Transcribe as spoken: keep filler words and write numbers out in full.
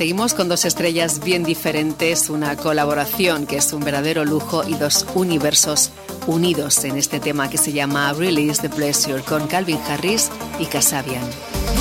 Seguimos con dos estrellas bien diferentes, una colaboración que es un verdadero lujo y dos universos unidos en este tema que se llama Release the Pleasure con Calvin Harris y Kasabian.